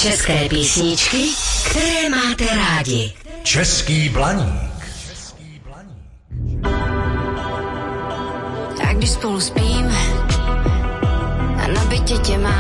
České písničky, které máte rádi. Český Blaník. Tak když spolu spíme a na bytě tě mám,